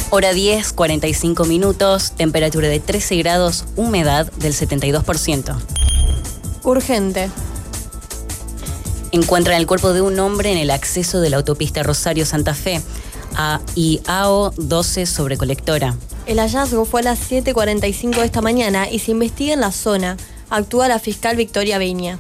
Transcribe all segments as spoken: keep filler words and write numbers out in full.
Hora diez, cuarenta y cinco minutos, temperatura de trece grados, humedad del setenta y dos por ciento. Urgente. Encuentran el cuerpo de un hombre en el acceso de la autopista Rosario-Santa Fe a y A O doce sobre Colectora. El hallazgo fue a las siete cuarenta y cinco de esta mañana y se investiga en la zona. Actúa la fiscal Victoria Viña.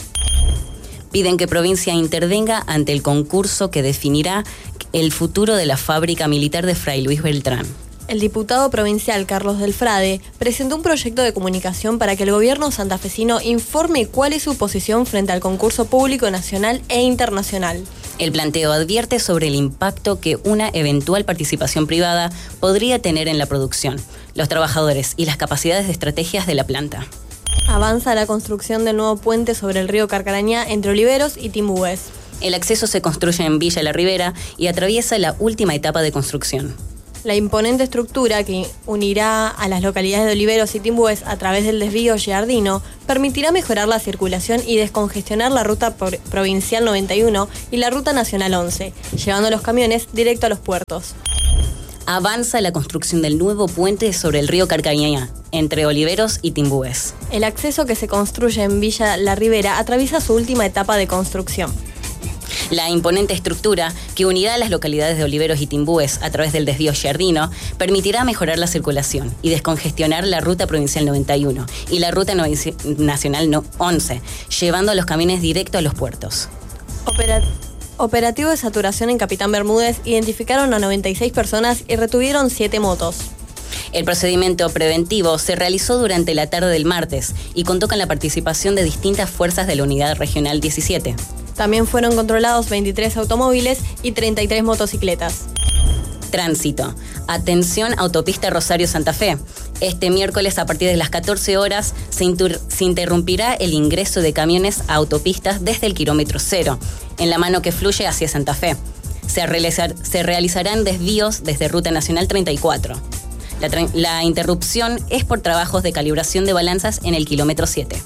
Piden que provincia intervenga ante el concurso que definirá el futuro de la fábrica militar de Fray Luis Beltrán. El diputado provincial Carlos Delfrade presentó un proyecto de comunicación para que el gobierno santafesino informe cuál es su posición frente al concurso público nacional e internacional. El planteo advierte sobre el impacto que una eventual participación privada podría tener en la producción, los trabajadores y las capacidades de estrategias de la planta. Avanza la construcción del nuevo puente sobre el río Carcarañá entre Oliveros y Timbúes. El acceso se construye en Villa La Ribera y atraviesa la última etapa de construcción. La imponente estructura que unirá a las localidades de Oliveros y Timbúes a través del desvío Giardino permitirá mejorar la circulación y descongestionar la ruta provincial noventa y uno y la ruta nacional once, llevando los camiones directo a los puertos. Avanza la construcción del nuevo puente sobre el río Carcarañá, entre Oliveros y Timbúes. El acceso que se construye en Villa La Ribera atraviesa su última etapa de construcción. La imponente estructura que unirá a las localidades de Oliveros y Timbúes a través del desvío Giardino permitirá mejorar la circulación y descongestionar la ruta provincial noventa y uno y la ruta nacional once, llevando a los camiones directo a los puertos. Opera- Operativo de saturación en Capitán Bermúdez identificaron a noventa y seis personas y retuvieron siete motos. El procedimiento preventivo se realizó durante la tarde del martes y contó con la participación de distintas fuerzas de la Unidad Regional diecisiete. También fueron controlados veintitrés automóviles y treinta y tres motocicletas. Tránsito. Atención, autopista Rosario-Santa Fe. Este miércoles a partir de las catorce horas se, inter- se interrumpirá el ingreso de camiones a autopistas desde el kilómetro cero, en la mano que fluye hacia Santa Fe. Se, realizar- se realizarán desvíos desde Ruta Nacional treinta y cuatro. La, tra- la interrupción es por trabajos de calibración de balanzas en el kilómetro siete.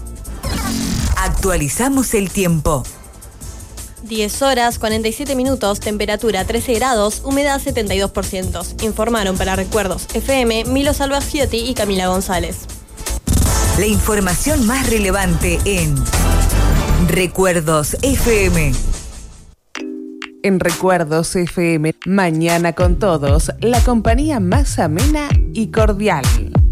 Actualizamos el tiempo. diez horas, cuarenta y siete minutos, temperatura trece grados, humedad setenta y dos por ciento. Informaron para Recuerdos F M Milo Salvagiotti y Camila González. La información más relevante en Recuerdos F M. En Recuerdos F M, mañana con todos, la compañía más amena y cordial.